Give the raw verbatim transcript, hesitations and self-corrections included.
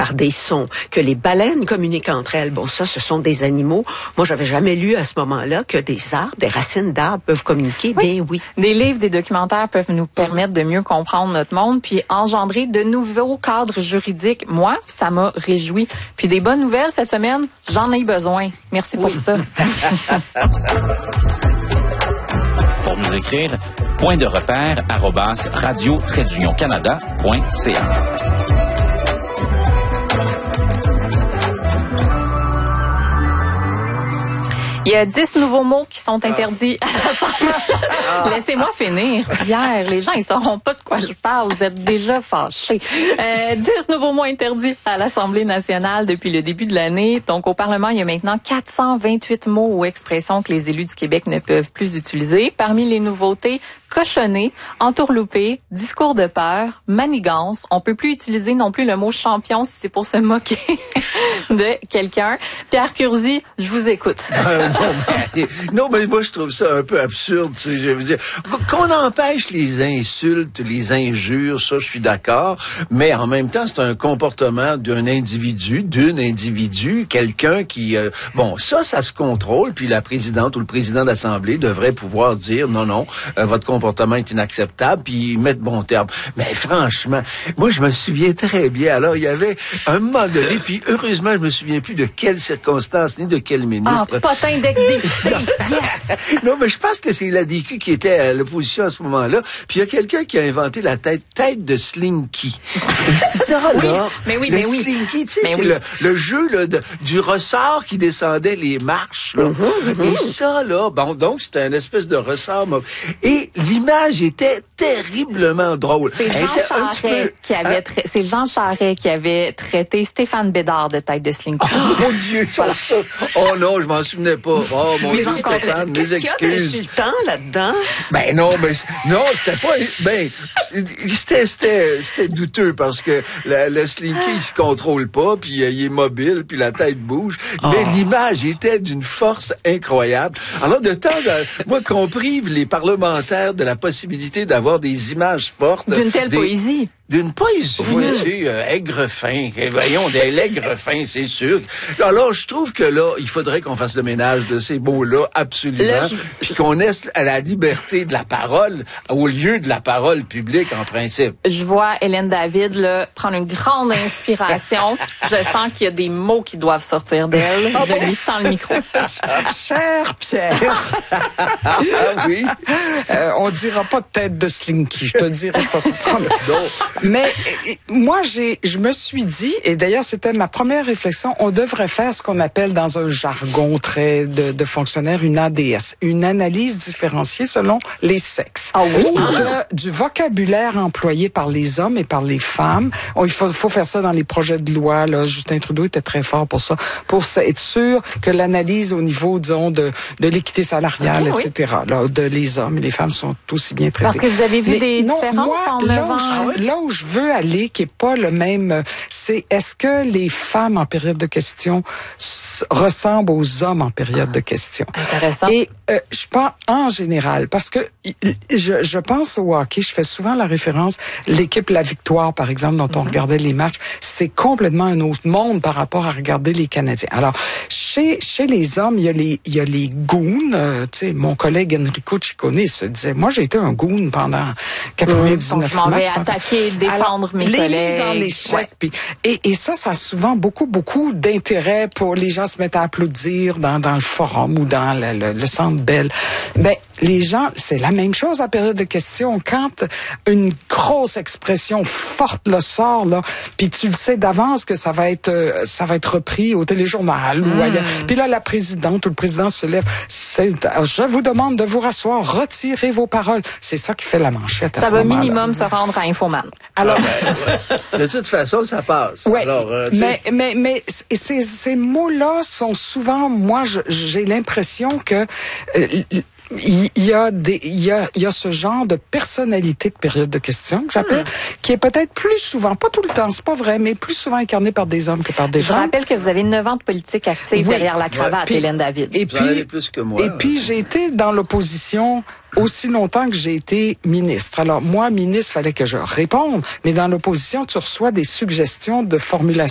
par des sons, que les baleines communiquent entre elles. Bon, ça, ce sont des animaux. Moi, j'avais jamais lu à ce moment-là que des arbres, des racines d'arbres peuvent communiquer. Oui. Bien oui. Des livres, des documentaires peuvent nous permettre de mieux comprendre notre monde puis engendrer de nouveaux cadres juridiques. Moi, ça m'a réjoui. Puis des bonnes nouvelles cette semaine, j'en ai besoin. Merci oui. pour ça. Pour nous écrire, point de repère arobase radio trait d'union canada point c a. Il y a dix nouveaux mots qui sont interdits à l'Assemblée. Laissez-moi finir. Pierre, les gens, ils sauront pas de quoi je parle. Vous êtes déjà fâchés. Euh, dix nouveaux mots interdits à l'Assemblée nationale depuis le début de l'année. Donc, au Parlement, il y a maintenant quatre cent vingt-huit mots ou expressions que les élus du Québec ne peuvent plus utiliser. Parmi les nouveautés, cochonner, entourlouper, discours de peur, manigance. On peut plus utiliser non plus le mot champion si c'est pour se moquer de quelqu'un. Pierre Curzi, je vous écoute. Euh, non, mais, non, mais moi, je trouve ça un peu absurde. Tu sais, je veux dire, qu'on empêche les insultes, les injures, ça, je suis d'accord. Mais en même temps, c'est un comportement d'un individu, d'une individu, quelqu'un qui... Euh, bon, ça, ça se contrôle. Puis la présidente ou le président de l'Assemblée devrait pouvoir dire, non, non, euh, votre comportement comportement est inacceptable, puis mettre bon terme. Mais franchement, moi, je me souviens très bien. Alors, il y avait un moment donné, puis heureusement, je me souviens plus de quelles circonstances, ni de quel ministre. Ah, potin d'ex-député, yes! Non, mais je pense que c'est l'A D Q qui était à l'opposition à ce moment-là. Puis il y a quelqu'un qui a inventé la tête, tête de Slinky. Et ça, oui, là, mais oui, le mais oui. Slinky, tu sais, c'est oui. le, le jeu là, de, du ressort qui descendait les marches. Là. Mm-hmm, mm-hmm. Et ça, là, bon, donc, c'était une espèce de ressort. Et l'image était terriblement drôle. C'est Jean Charest peu... qui avait, tra... c'est Jean Charest qui avait traité Stéphane Bédard de tête de Slinky. Oh mon Dieu! Voilà. Oh non, je m'en souvenais pas. Oh mon mais Dieu, Stéphane, mes excuses. Qu'est-ce qu'il y a d'insultant là-dedans? Ben non, mais non, c'était pas. Ben, c'était, c'était, c'était douteux parce que la, le Slinky il se contrôle pas, puis euh, il est mobile, puis la tête bouge. Oh. Mais l'image était d'une force incroyable. Alors de temps, à, moi, qu'on prive les parlementaires de la possibilité d'avoir des images fortes. D'une telle des, poésie. D'une poésie, mmh. tu sais, euh, aigre fin. Voyons, des l'aigre fin, c'est sûr. Alors, je trouve que là, il faudrait qu'on fasse le ménage de ces mots-là, absolument. Là, je... Puis qu'on laisse à la liberté de la parole au lieu de la parole publique, en principe. Je vois Hélène David là, prendre une grande inspiration. Je sens qu'il y a des mots qui doivent sortir d'elle. Ah, je lui tends le micro. Cher Pierre. Ah oui. Euh, on dira pas de tête de Slinky. Je te dirai pas ça. Non. Mais et, moi, j'ai, je me suis dit, et d'ailleurs, c'était ma première réflexion, on devrait faire ce qu'on appelle dans un jargon très de, de fonctionnaire une A D S, une analyse différenciée selon les sexes. Ah oui? De, du vocabulaire employé par les hommes et par les femmes. On, il faut, faut faire ça dans les projets de loi. Là, Justin Trudeau était très fort pour ça, pour être sûr que l'analyse au niveau, disons, de, de l'équité salariale, okay, et cetera, oui. Là, de les hommes et les femmes sont aussi bien traités. Parce que vous avez vu Mais des non, différences moi, en neuf ans. Ah oui? Là où je veux aller, qui est pas le même, c'est est-ce que les femmes en période de question s- ressemblent aux hommes en période de question? Intéressant. Et euh, je pense en général, parce que je, je pense au hockey, je fais souvent la référence, l'équipe La Victoire, par exemple, dont on mm-hmm. regardait les matchs, c'est complètement un autre monde par rapport à regarder les Canadiens. Alors, chez chez les hommes, il y a les il y a les goons. Euh, tu sais, mon collègue Enrico Ciccone se disait, moi j'ai été un goon pendant quatre-vingt-dix-neuf mmh, je m'en vais matchs. attaquer, défendre Alors, mes les collègues. mises en échec. Ouais. Puis, et, et ça, ça a souvent beaucoup, beaucoup d'intérêt pour les gens se mettent à applaudir dans, dans le forum ou dans le, le, le centre Bell. Ben, les gens, c'est la même chose à période de questions. Quand une grosse expression forte le sort, là, puis tu le sais d'avance que ça va être, euh, ça va être repris au téléjournal mmh. ou ailleurs. Puis là, la présidente ou le président se lève. C'est, je vous demande de vous rasseoir, retirez vos paroles. C'est ça qui fait la manchette. À ça ce va moment-là. minimum se rendre à Infoman. Alors, ouais. De toute façon, ça passe. Ouais. Alors, euh, mais, mais, mais, ces, ces mots-là sont souvent, moi, je, j'ai l'impression que, euh, il y a des, il y a, il y a ce genre de personnalité de période de questions que j'appelle, mmh. qui est peut-être plus souvent, pas tout le temps, c'est pas vrai, mais plus souvent incarné par des hommes que par des Je femmes. Je rappelle que vous avez neuf ans de politique active oui. derrière la cravate, ouais. puis, Hélène David. Et vous en avez plus que moi. Et puis, j'ai été dans l'opposition aussi longtemps que j'ai été ministre. Alors, moi, ministre, fallait que je réponde, mais dans l'opposition, tu reçois des suggestions de formulation